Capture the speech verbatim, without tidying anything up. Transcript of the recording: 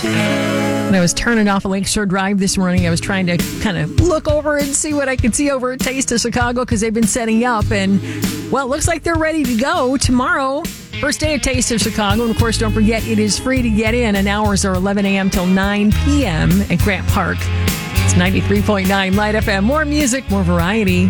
When I was turning off Lakeshore Drive this morning, I was trying to kind of look over and see what I could see over at Taste of Chicago because they've been setting up. And, well, it looks like they're ready to go tomorrow. First day of Taste of Chicago. And, of course, don't forget, it is free to get in. And hours are eleven a.m. till nine p.m. at Grant Park. It's ninety-three point nine Light F M. More music, more variety.